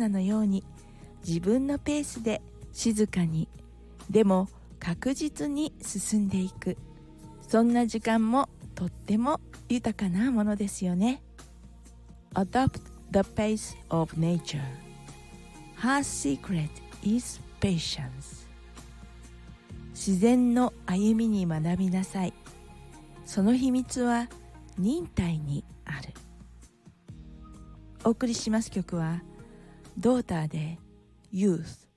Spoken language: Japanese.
ナのように自分のペースで静かにでも確実に進んでいく、そんな時間もとっても豊かなものですよね。 Adopt the pace of nature. Her secret is patience. 自然の歩みに学びなさい。その秘密は忍耐にある。お送りします曲はドーターで Youth。